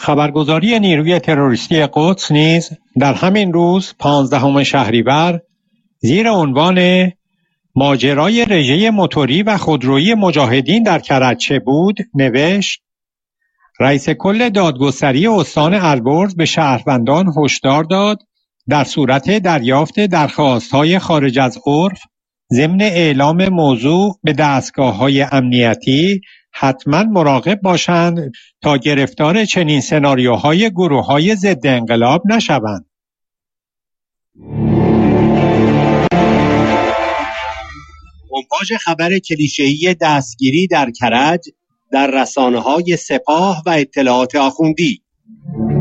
خبرگزاری نیروی تروریستی قدس نیز در همین روز 15 شهریور زیر عنوان ماجرای رژه موتوری و خودرویی مجاهدین در کرج بود نوشت: رئیس کل دادگستری استان البرز به شهروندان هشدار داد در صورت دریافت درخواست‌های خارج از عرف ضمن اعلام موضوع به دستگاه‌های امنیتی حتما مراقب باشند تا گرفتار چنین سناریوهای گروه‌های ضد انقلاب نشوند. مونتاژ خبر کلیشه‌ای دستگیری در کرج در رسانه‌های سپاه و اطلاعات آخوندی